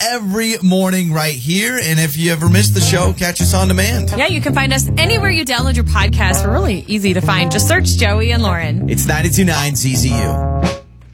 every morning right here. And if you ever missed the show, catch us on demand. Yeah, you can find us anywhere you download your podcast. We're really easy to find. Just search Joey and Lauren. It's 92.9 ZZU.